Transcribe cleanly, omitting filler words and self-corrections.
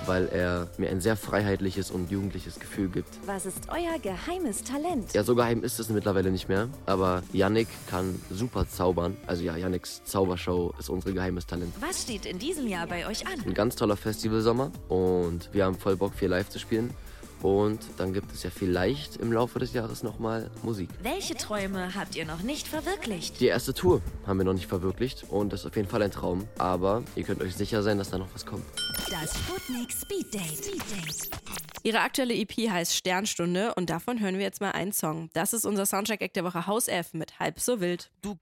weil er mir ein sehr freiheitliches und jugendliches Gefühl gibt. Was ist euer geheimes Talent? Ja, so geheim ist es mittlerweile nicht mehr, aber Yannick kann super zaubern. Also ja, Yannicks Zaubershow ist unser geheimes Talent. Was steht in diesem Jahr bei euch an? Ein ganz toller Festivalsommer und wir haben voll Bock, viel live zu spielen. Und dann gibt es ja vielleicht im Laufe des Jahres nochmal Musik. Welche Träume habt ihr noch nicht verwirklicht? Die erste Tour haben wir noch nicht verwirklicht und das ist auf jeden Fall ein Traum. Aber ihr könnt euch sicher sein, dass da noch was kommt. Das Sputnik Speed Date. Ihre aktuelle EP heißt Sternstunde und davon hören wir jetzt mal einen Song. Das ist unser Soundtrack-Act der Woche Haus F mit Halb so wild.